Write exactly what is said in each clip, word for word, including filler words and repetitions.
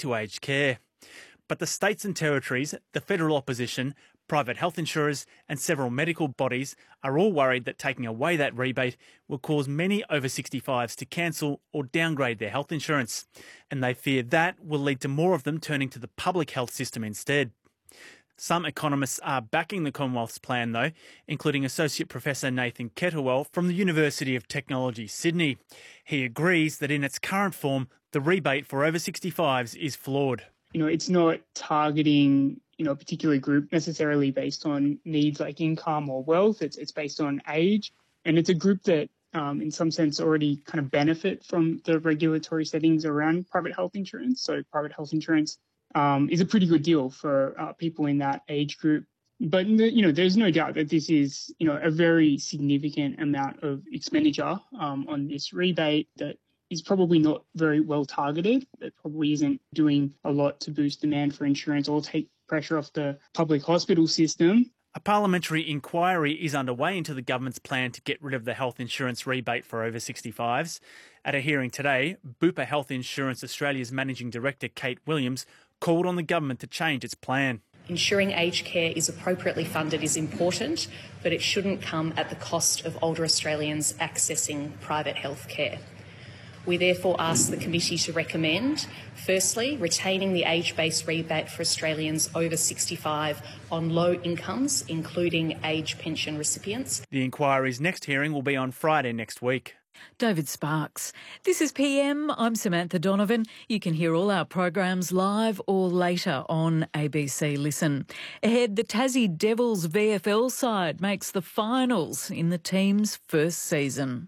to aged care. But the states and territories, the federal opposition, private health insurers and several medical bodies are all worried that taking away that rebate will cause many over sixty-fives to cancel or downgrade their health insurance. And they fear that will lead to more of them turning to the public health system instead. Some economists are backing the Commonwealth's plan, though, including Associate Professor Nathan Kettlewell from the University of Technology, Sydney. He agrees that in its current form, the rebate for over sixty-fives is flawed. You know, it's not targeting, you know, a particular group necessarily based on needs like income or wealth. It's it's based on age. And it's a group that, um, in some sense, already kind of benefit from the regulatory settings around private health insurance. So private health insurance um, is a pretty good deal for uh, people in that age group. But, you know, there's no doubt that this is, you know, a very significant amount of expenditure um, on this rebate that is probably not very well targeted. It probably isn't doing a lot to boost demand for insurance or take pressure off the public hospital system. A parliamentary inquiry is underway into the government's plan to get rid of the health insurance rebate for over sixty-fives. At a hearing today, Bupa Health Insurance Australia's Managing Director Kate Williams called on the government to change its plan. Ensuring aged care is appropriately funded is important, but it shouldn't come at the cost of older Australians accessing private health care. We therefore ask the committee to recommend, firstly, retaining the age-based rebate for Australians over sixty-five on low incomes, including age pension recipients. The inquiry's next hearing will be on Friday next week. David Sparks. This is P M. I'm Samantha Donovan. You can hear all our programs live or later on A B C Listen. Ahead, the Tassie Devils V F L side makes the finals in the team's first season.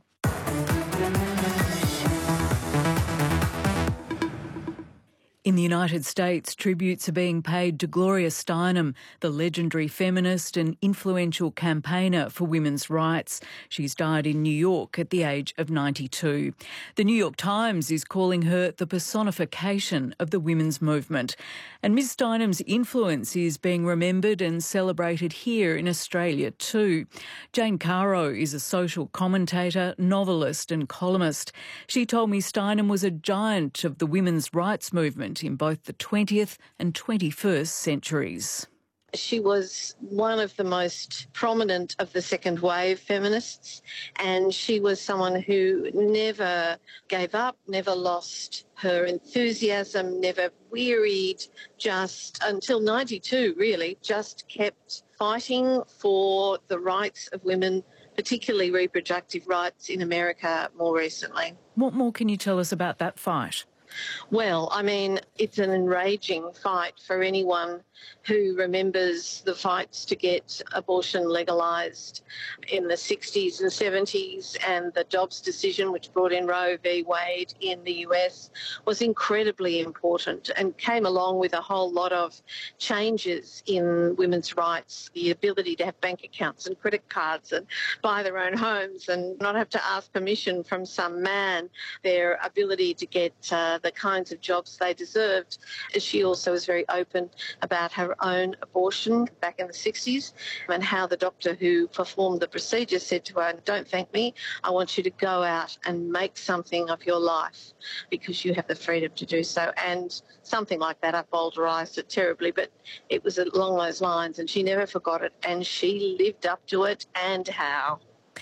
In the United States, tributes are being paid to Gloria Steinem, the legendary feminist and influential campaigner for women's rights. She's died in New York at the age of ninety-two. The New York Times is calling her the personification of the women's movement. And Miz Steinem's influence is being remembered and celebrated here in Australia too. Jane Caro is a social commentator, novelist and columnist. She told me Steinem was a giant of the women's rights movement in both the twentieth and twenty-first centuries. She was one of the most prominent of the second wave feminists, and she was someone who never gave up, never lost her enthusiasm, never wearied, just until ninety-two really, just kept fighting for the rights of women, particularly reproductive rights in America more recently. What more can you tell us about that fight? Well, I mean, it's an enraging fight for anyone who remembers the fights to get abortion legalised in the sixties and seventies, and the Dobbs decision, which brought in Roe v Wade in the U S, was incredibly important and came along with a whole lot of changes in women's rights, the ability to have bank accounts and credit cards and buy their own homes and not have to ask permission from some man, their ability to get uh, the kinds of jobs they deserved. She also was very open about her own abortion back in the sixties and how the doctor who performed the procedure said to her, "Don't thank me, I want you to go out and make something of your life because you have the freedom to do so." And something like that, I vulgarised it terribly, but it was along those lines, and she never forgot it, and she lived up to it. And how?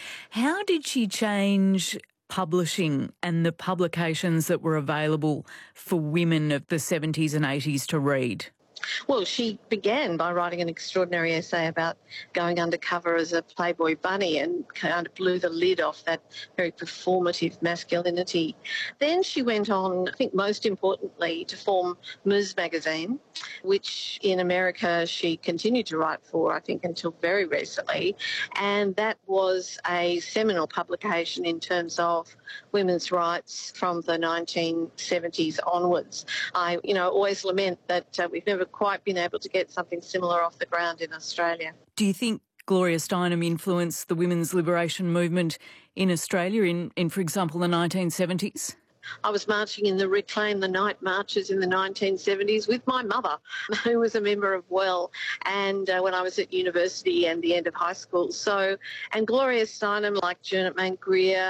How did she change publishing and the publications that were available for women of the seventies and eighties to read? Well, she began by writing an extraordinary essay about going undercover as a Playboy bunny and kind of blew the lid off that very performative masculinity. Then she went on, I think most importantly, to form Ms magazine, which in America she continued to write for, I think, until very recently. And that was a seminal publication in terms of women's rights from the nineteen seventies onwards. I, you know, always lament that uh, we've never quite been able to get something similar off the ground in Australia. Do you think Gloria Steinem influenced the women's liberation movement in Australia in, in for example, the nineteen seventies? I was marching in the Reclaim the Night marches in the nineteen seventies with my mother, who was a member of WELL, and uh, when I was at university and the end of high school. So, and Gloria Steinem, like Janet Mayne Greer,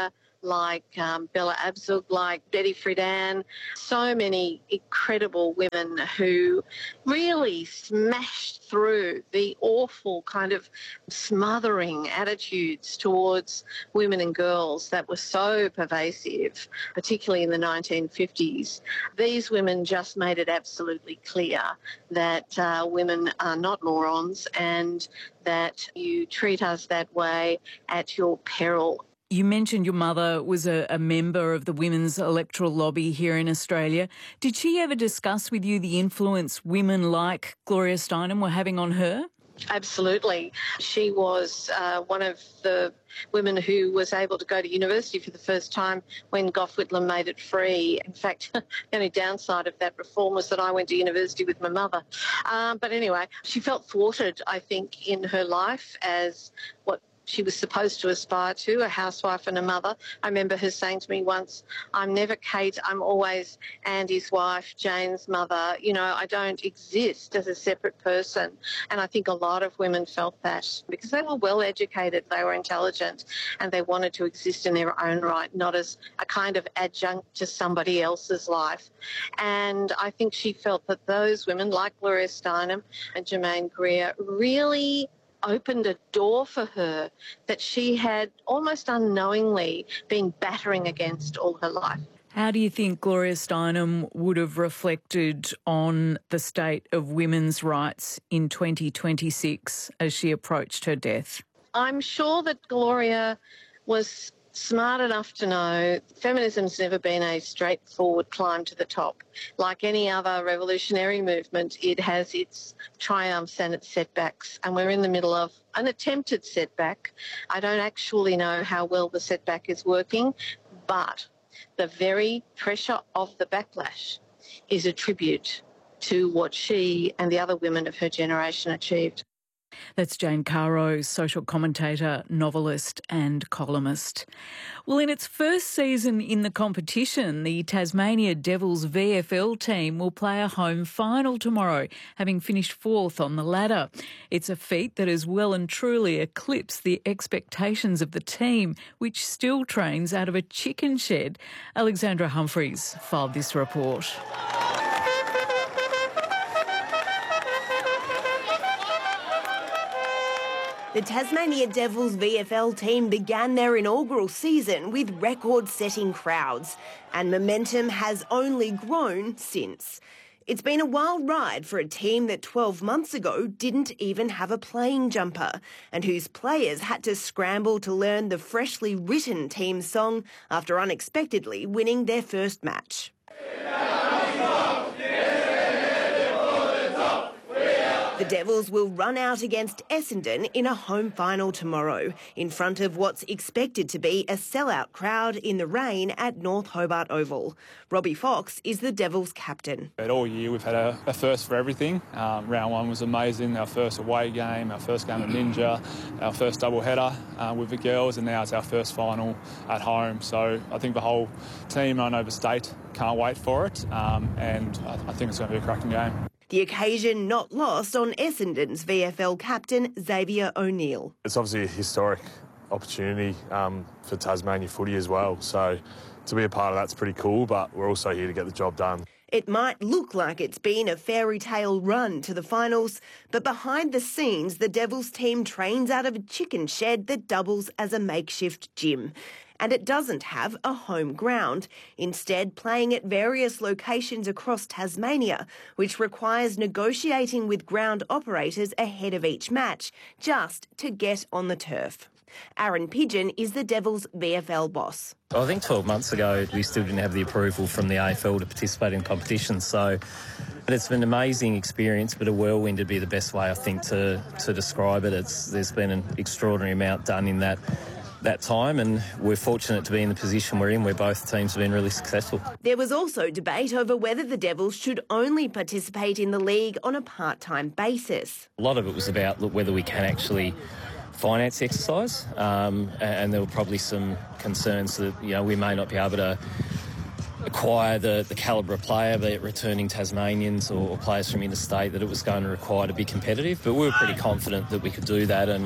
like um, Bella Abzug, like Betty Friedan, so many incredible women who really smashed through the awful kind of smothering attitudes towards women and girls that were so pervasive, particularly in the nineteen fifties. These women just made it absolutely clear that uh, women are not morons and that you treat us that way at your peril. You mentioned your mother was a, a member of the women's electoral lobby here in Australia. Did she ever discuss with you the influence women like Gloria Steinem were having on her? Absolutely. She was uh, one of the women who was able to go to university for the first time when Gough Whitlam made it free. In fact, the only downside of that reform was that I went to university with my mother. Um, but anyway, she felt thwarted, I think, in her life as what she was supposed to aspire to, a housewife and a mother. I remember her saying to me once, I'm never Kate, I'm always Andy's wife, Jane's mother. You know, I don't exist as a separate person. And I think a lot of women felt that because they were well educated, they were intelligent, and they wanted to exist in their own right, not as a kind of adjunct to somebody else's life. And I think she felt that those women, like Gloria Steinem and Germaine Greer, really opened a door for her that she had almost unknowingly been battering against all her life. How do you think Gloria Steinem would have reflected on the state of women's rights in twenty twenty-six as she approached her death? I'm sure that Gloria was smart enough to know feminism's never been a straightforward climb to the top. Like any other revolutionary movement, it has its triumphs and its setbacks, and we're in the middle of an attempted setback. I don't actually know how well the setback is working, but the very pressure of the backlash is a tribute to what she and the other women of her generation achieved. That's Jane Caro, social commentator, novelist and columnist. Well, in its first season in the competition, the Tasmania Devils V F L team will play a home final tomorrow, having finished fourth on the ladder. It's a feat that has well and truly eclipsed the expectations of the team, which still trains out of a chicken shed. Alexandra Humphreys filed this report. The Tasmania Devils V F L team began their inaugural season with record-setting crowds, and momentum has only grown since. It's been a wild ride for a team that twelve months ago didn't even have a playing jumper, and whose players had to scramble to learn the freshly written team song after unexpectedly winning their first match. The Devils will run out against Essendon in a home final tomorrow, in front of what's expected to be a sellout crowd in the rain at North Hobart Oval. Robbie Fox is the Devils captain. All year we've had a, a first for everything. Um, round one was amazing, our first away game, our first game at Ninja, our first double header uh, with the girls, and now it's our first final at home. So I think the whole team on overstate can't wait for it, um, and I, I think it's going to be a cracking game. The occasion not lost on Essendon's V F L captain Xavier O'Neill. It's obviously a historic opportunity um, for Tasmania footy as well, so to be a part of that's pretty cool, but we're also here to get the job done. It might look like it's been a fairy tale run to the finals, but behind the scenes, the Devils team trains out of a chicken shed that doubles as a makeshift gym. And it doesn't have a home ground, instead playing at various locations across Tasmania, which requires negotiating with ground operators ahead of each match, just to get on the turf. Aaron Pigeon is the Devils V F L boss. I think twelve months ago we still didn't have the approval from the A F L to participate in competitions, so but it's been an amazing experience, but a whirlwind would be the best way I think to, to describe it. It's there's been an extraordinary amount done in that that time, and we're fortunate to be in the position we're in where both teams have been really successful. There was also debate over whether the Devils should only participate in the league on a part-time basis. A lot of it was about look, whether we can actually finance the exercise, um, and there were probably some concerns that you know we may not be able to acquire the, the calibre of player, be it returning Tasmanians or, or players from interstate, that it was going to require to be competitive. But we were pretty confident that we could do that, and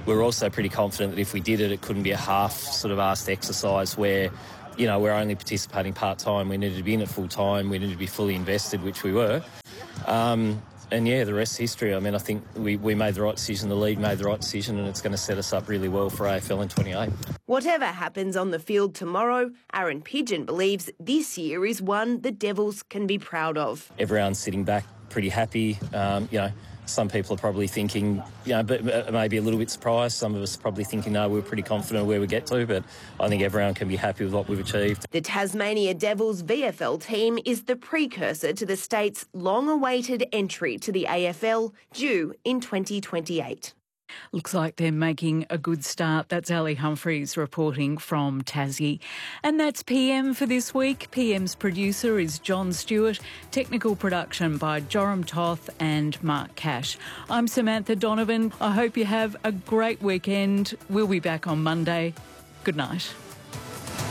we're also pretty confident that if we did it, it couldn't be a half sort of asked exercise where, you know, we're only participating part-time. We needed to be in it full-time. We needed to be fully invested, which we were. Um, and, yeah, the rest is history. I mean, I think we, we made the right decision, the league made the right decision, and it's going to set us up really well for A F L in twenty-eight. Whatever happens on the field tomorrow, Aaron Pidgeon believes this year is one the Devils can be proud of. Everyone's sitting back pretty happy. Um, you know, some people are probably thinking, you know, but maybe a little bit surprised. Some of us are probably thinking, no, we're pretty confident where we get to, but I think everyone can be happy with what we've achieved. The Tasmania Devils V F L team is the precursor to the state's long-awaited entry to the A F L, due in twenty twenty-eight. Looks like they're making a good start. That's Ali Humphreys reporting from Tassie. And that's P M for this week. P M's producer is John Stewart. Technical production by Joram Toth and Mark Cash. I'm Samantha Donovan. I hope you have a great weekend. We'll be back on Monday. Good night.